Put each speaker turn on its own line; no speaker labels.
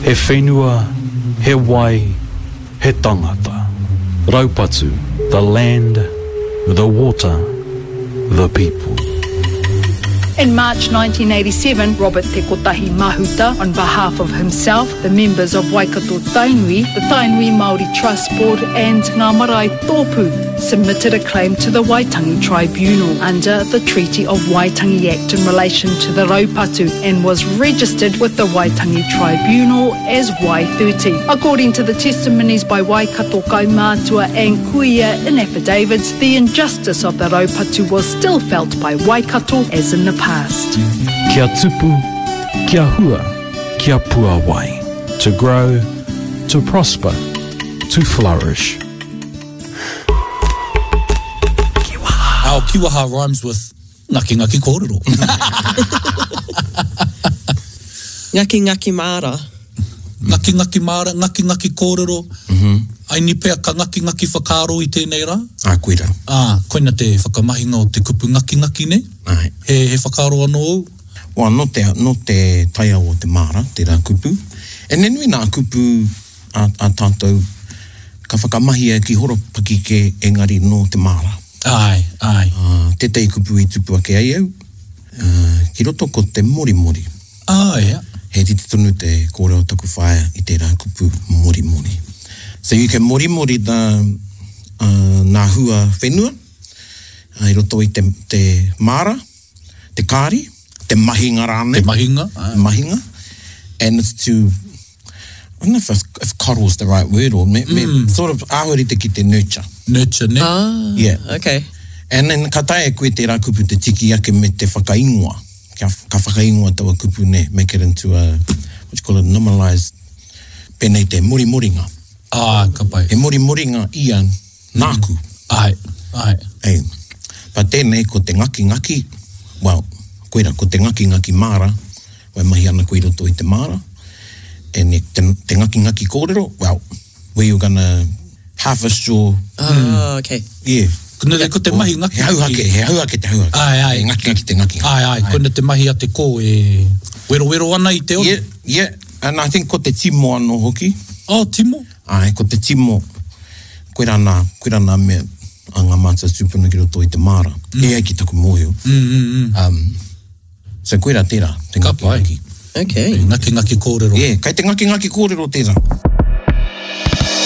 He whenua, he wai, he tangata. Raupatu, the land, the water, the people.
In March 1987, Robert Te Kotahi Mahuta, on behalf of himself, the members of Waikato Tainui, the Tainui Māori Trust Board and Ngā Marae Tōpū submitted a claim to the Waitangi Tribunal under the Treaty of Waitangi Act in relation to the Raupatu and was registered with the Waitangi Tribunal as Wai30. According to the testimonies by Waikato Kaumātua and Kuia in affidavits, the injustice of the Raupatu was still felt by Waikato as in the past.
Kia tupu, kia hua, kia pua wai. To grow, to prosper, to flourish.
Our kiwaha rhymes with ngaki ngaki kōrero.
Ngaki ngaki mara.
Ngaki ngaki mara, ngaki ngaki kōrero. Ai ni pea ka ngaki ngaki whakaro I tēnei rā?
Koe rā.
Koina te whakamahinga o te kupu ngaki ngaki ne?
Ai.
He whakaro anō au?
Wā, no te taia o te mara, te rā kupu. E nenui nā kupu a tātou ka whakamahia ki horopaki ke engari no te mara.
Ai.
Te tei kupu I tupu ake ai au. Ki roto ko te mori mori.
Ia.
He titi tonu te kōrero taku whaia I te rā kupu mori mori. So you can mori mori nā hua whenua. I roto I te mara, te kāri, te mahinga rāne.
Te mahinga.
Mahinga. And it's to, I don't know if coddle is the right word or sort of ahurite ki te nurture.
Nurture, ne?
Yeah.
Okay.
And then ka tae koe te rā kupu te tiki ake me te whakaingoa. Ka whakaingoa tawa kupu ne, make it into a, what you call it, normalized penei te mori moringa.
Ka pai.
He mori moringa ia nāku.
Ai.
Ei. Pa tēnei ko te ngaki ngaki, well, koera, ko te ngaki ngaki mara, wai mahi ana koe roto I te mara, and te ngaki ngaki kōrero, well, where you're gonna harvest your...
okay.
Yeah.
Kuna ko te mahi ngaki.
He hauake te hauake.
Ai.
Ngaki ngaki te ngaki.
Ai. Kuna te mahi a te kō e wero ana I te ora.
Yeah. And I think ko te timo anō hoki.
Timo?
Ai, ko te timo. Koe rana mea a ngā mātua tūpuna ki roto I te mara. E ai ki taku mōhio. So koe rā tērā, te ngaki ngaki.
Okay.
Ngaki ngaki kōrero.
Yeah, kai te ngaki ngaki kōrero tērā.